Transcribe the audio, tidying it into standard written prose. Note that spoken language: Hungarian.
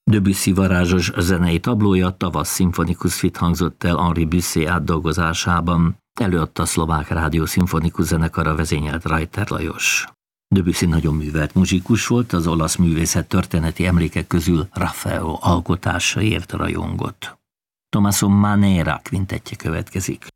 Debussy varázsos zenei tablója Tavasz szimfonikus fit hangzott el Henri Bussé átdolgozásában, előadta a Szlovák Rádió Szimfonikus Zenekara vezényelt Reiter Lajos. Debussy nagyon művelt muzsikus volt, az olasz művészet történeti emlékek közül Raffaello alkotásaért rajongott. Tommaso Manera kvintetje következik.